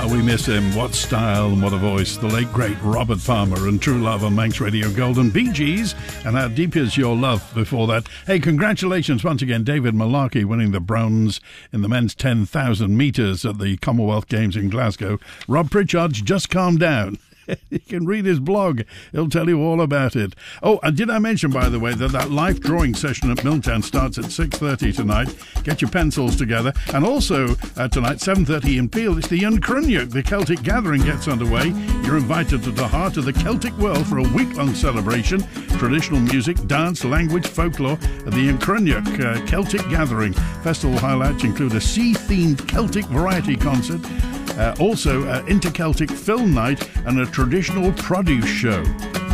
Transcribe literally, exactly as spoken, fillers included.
we miss him. What style and what a voice. The late, great Robert Palmer and True Love on Manx Radio Golden. Bee Gees and How Deep Is Your Love before that. Hey, congratulations once again, David Malarkey winning the bronze in the men's ten thousand metres at the Commonwealth Games in Glasgow. Rob Pritchard's Just Calm Down. You can read his blog. He'll tell you all about it. Oh, and did I mention, by the way, that that live drawing session at Milltown starts at six thirty tonight. Get your pencils together. And also uh, tonight, seven thirty in Peel, it's the Uncrunniach. The Celtic Gathering gets underway. You're invited to the heart of the Celtic world for a week-long celebration. Traditional music, dance, language, folklore at the Uncrunniach uh, Celtic Gathering. Festival highlights include a sea-themed Celtic variety concert, Uh, also, uh, Inter-Celtic Film Night and a traditional produce show.